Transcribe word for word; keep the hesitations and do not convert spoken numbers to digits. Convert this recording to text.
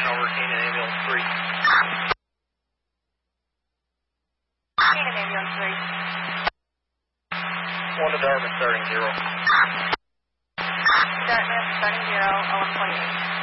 over Canaan Ambulance three. Canaan Ambulance three. one to Dartmouth starting zero. Dartmouth starting zero, oh one twenty-eight.